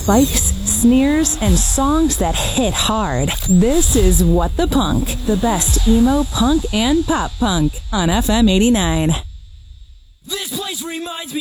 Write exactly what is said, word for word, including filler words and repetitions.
spikes, sneers, and songs that hit hard. This is What the Punk, the best emo, punk, and pop punk on F M eighty-nine. This place reminds me